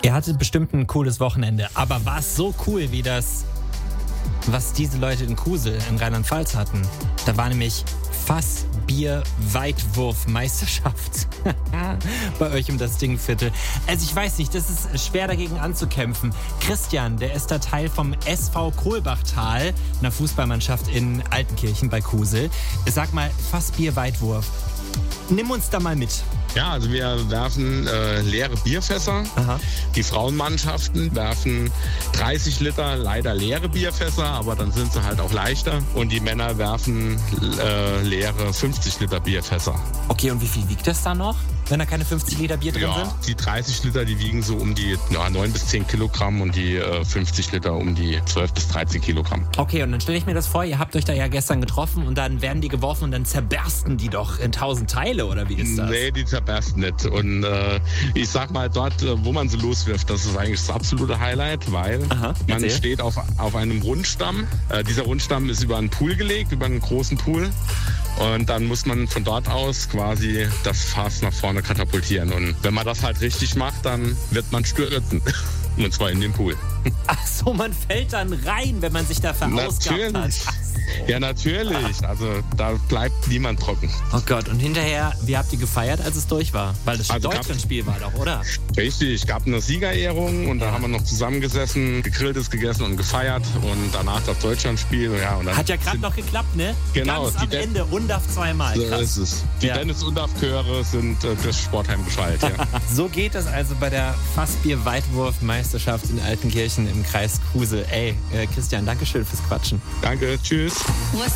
Ihr hattet bestimmt ein cooles Wochenende, aber war es so cool wie das, was diese Leute in Kusel in Rheinland-Pfalz hatten? Da war nämlich Fassbier-Weitwurf-Meisterschaft bei euch um das Dingviertel. Also ich weiß nicht, das ist schwer dagegen anzukämpfen. Christian, der ist da Teil vom SV Kohlbachtal, einer Fußballmannschaft in Altenkirchen bei Kusel. Sag mal, Fassbier-Weitwurf. Nimm uns da mal mit. Ja, also wir werfen leere Bierfässer. Aha. Die Frauenmannschaften werfen 30 Liter leider leere Bierfässer, aber dann sind sie halt auch leichter. Und die Männer werfen leere 50 Liter Bierfässer. Okay, und wie viel wiegt das da noch, wenn da keine 50 Liter Bier drin sind? Die 30 Liter, die wiegen so um die 9 bis 10 Kilogramm und die 50 Liter um die 12 bis 13 Kilogramm. Okay, und dann stelle ich mir das vor, ihr habt euch da ja gestern getroffen und dann werden die geworfen und dann zerbersten die doch in 1000 Teile, oder wie ist das? Nee, die zerbersten nicht. Und ich sag mal, dort, wo man sie loswirft, das ist eigentlich das absolute Highlight, weil man steht auf einem Rundstamm. Dieser Rundstamm ist über einen Pool gelegt, über einen großen Pool. Und dann muss man von dort aus quasi das Fass nach vorne katapultieren. Und wenn man das halt richtig macht, dann wird man stürzen. Und zwar in den Pool. Ach so, man fällt dann rein, wenn man sich da verausgabt hat. Ja, natürlich. Also da bleibt niemand trocken. Oh Gott, und hinterher, wie habt ihr gefeiert, als es durch war? Weil das Deutschlandspiel war doch, oder? Richtig, es gab eine Siegerehrung und da haben wir noch zusammengesessen, Gegrilltes gegessen und gefeiert und danach das Deutschlandspiel. Ja, und dann hat ja gerade noch geklappt, ne? Genau. Ganz am Ende, UNDAF zweimal. So ist es. Die Dennis-UNDAF-Chöre sind das Sportheim Bescheid. Ja. So geht es also bei der Fassbier-Weitwurf-Meisterschaft in Altenkirchen im Kreis Kusel. Ey, Christian, danke schön fürs Quatschen. Danke, tschüss.